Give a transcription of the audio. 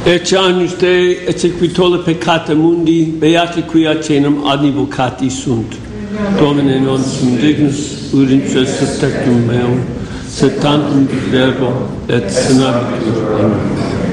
Ecce agnus Dei, ecce qui tolle peccata mundi, beati qui acenam advocati sunt. Domine non sum dignus, urinque subtectum meum, sed tantum verbo et senabitur. Amen.